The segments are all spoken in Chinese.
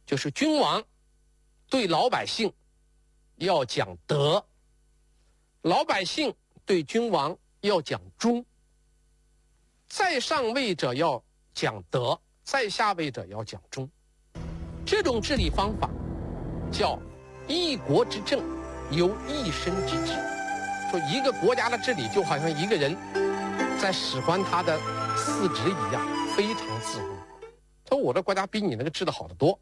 就是君王对老百姓要讲德，老百姓对君王要讲忠，在上位者要讲德，在下位者要讲忠。这种治理方法叫一国之政由一身之治。说一个国家的治理就好像一个人在使唤他的四肢一样，非常自如。说我的国家比你那个治得好得多。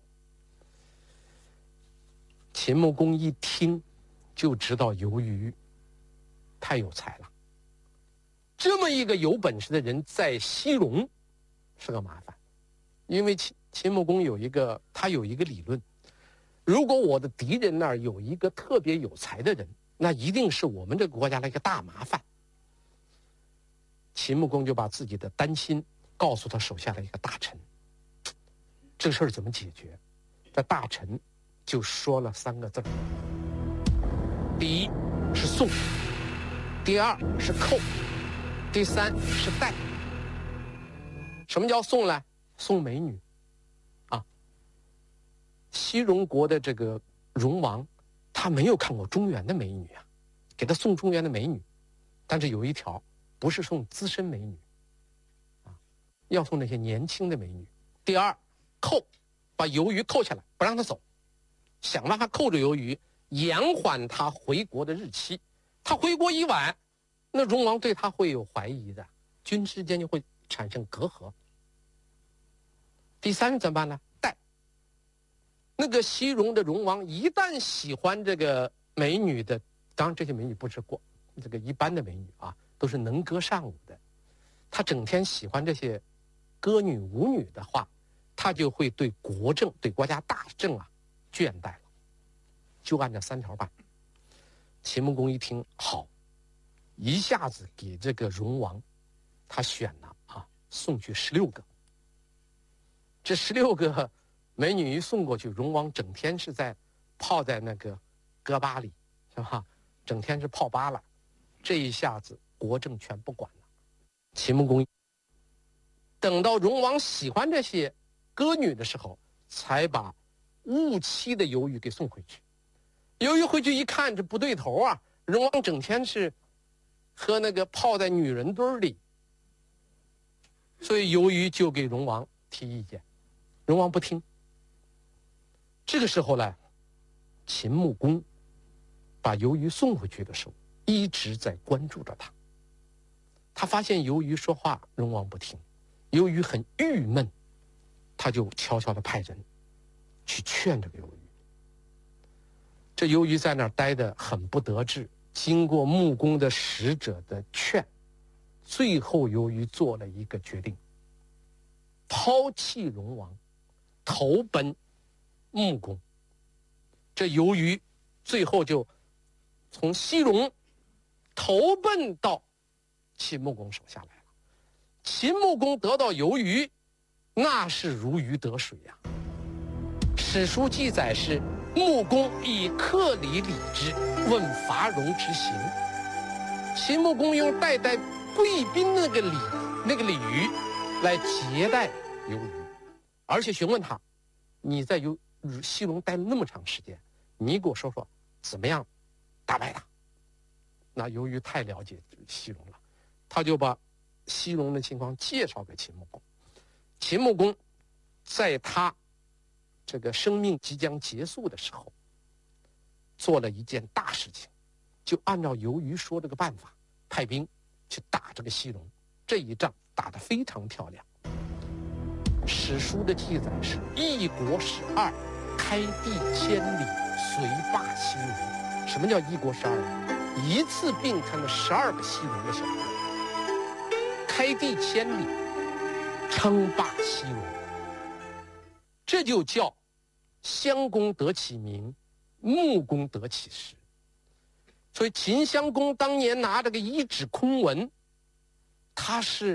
秦穆公一听就知道由于太有才了，这么一个有本事的人在西戎是个麻烦。因为秦穆公有一个理论，如果我的敌人那儿有一个特别有才的人，那一定是我们这个国家的一个大麻烦。秦穆公就把自己的担心告诉他手下的一个大臣，这事儿怎么解决？这大臣就说了3个字：第一是送，第二是扣，第三是带。什么叫送呢？送美女啊！西戎国的这个戎王，他没有看过中原的美女啊，给他送中原的美女，但是有一条，不是送资深美女啊，要送那些年轻的美女。第二，扣，把由于扣下来，不让他走，想办法扣着由于，延缓他回国的日期。他回国一晚，那戎王对他会有怀疑的，君之间就会产生隔阂。第三怎么办呢？带。那个西戎的戎王一旦喜欢这个美女的，当然这些美女不是这个一般的美女啊，都是能歌善舞的。他整天喜欢这些歌女舞女的话，他就会对国政、对国家大政啊倦怠了。就按照3条办。秦穆公一听好，一下子给这个戎王他选了啊，送去16个。这16个美女一送过去，戎王整天是泡在那个歌吧里，是吧？整天是泡吧了。这一下子国政全不管了。秦穆公等到戎王喜欢这些歌女的时候，才把误期的由于给送回去。由于回去一看，这不对头啊！戎王整天是和那个泡在女人堆里，所以由于就给戎王提意见，戎王不听。这个时候呢，秦穆公把由于送回去的时候，一直在关注着他。他发现由于说话，戎王不听，由于很郁闷，他就悄悄地派人去劝这个由于。这由于在那儿待得很不得志，经过穆公的使者的劝，最后由于做了一个决定，抛弃戎王，投奔穆公。这由于最后就从西戎投奔到秦穆公手下来了。秦穆公得到由于，那是如鱼得水呀。史书记载是穆公以克礼礼之，问伐戎之行。秦穆公用代贵宾那个礼语来接待由于，而且询问他：你在西戎待了那么长时间，你给我说说怎么样打败他？那由于太了解西戎了，他就把西戎的情况介绍给秦穆公。秦穆公在他这个生命即将结束的时候，做了一件大事情，就按照由于说这个办法，派兵去打这个西戎。这一仗打得非常漂亮。史书的记载是一国12，开地千里，遂霸西戎。什么叫一国12？一次并吞了12个西戎的小国，开地千里，称霸西戎。这就叫襄公得其名，穆公得其实。所以秦襄公当年拿这个一纸空文，他是